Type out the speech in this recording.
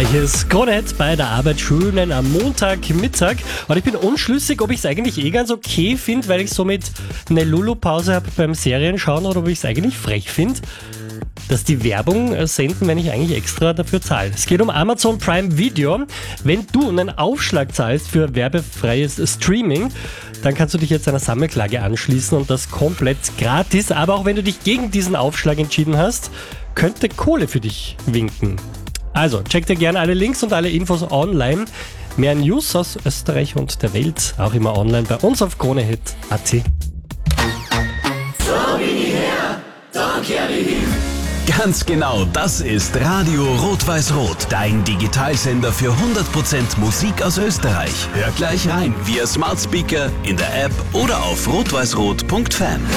Hier ist Kronett bei der Arbeit, schönen am Montagmittag. Und ich bin unschlüssig, ob ich es eigentlich ganz okay finde, weil ich somit eine Lulu-Pause habe beim Serienschauen oder ob ich es eigentlich frech finde, dass die Werbung senden, wenn ich eigentlich extra dafür zahle. Es geht um Amazon Prime Video. Wenn du einen Aufschlag zahlst für werbefreies Streaming, dann kannst du dich jetzt einer Sammelklage anschließen und das komplett gratis. Aber auch wenn du dich gegen diesen Aufschlag entschieden hast, könnte Kohle für dich winken. Also, check dir gerne alle Links und alle Infos online. Mehr News aus Österreich und der Welt, auch immer online bei uns auf KroneHit.at. Ganz genau, das ist Radio Rot-Weiß-Rot, dein Digitalsender für 100% Musik aus Österreich. Hör gleich rein via Smart Speaker, in der App oder auf rotweißrot.fan.